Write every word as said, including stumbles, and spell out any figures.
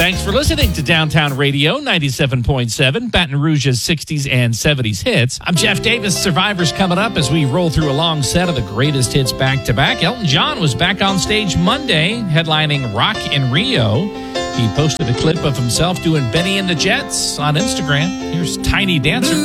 Thanks for listening to Downtown Radio ninety-seven point seven, Baton Rouge's sixties and seventies hits. I'm Jeff Davis. Survivor's coming up as we roll through a long set of the greatest hits back-to-back. Elton John was back on stage Monday, headlining Rock in Rio. He posted a clip of himself doing Benny and the Jets on Instagram. Here's Tiny Dancer.